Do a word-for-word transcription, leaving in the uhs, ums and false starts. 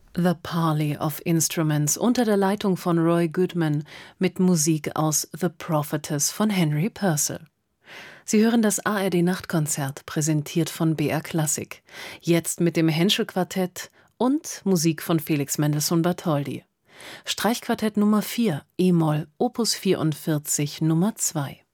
The Parley of Instruments unter der Leitung von Roy Goodman mit Musik aus The Prophetess von Henry Purcell. Sie hören das A R D-Nachtkonzert, präsentiert von B R Klassik. Jetzt mit dem Henschel-Quartett und Musik von Felix Mendelssohn Bartholdy. Streichquartett Nummer vier, E-Moll, Opus vierundvierzig, Nummer zwei.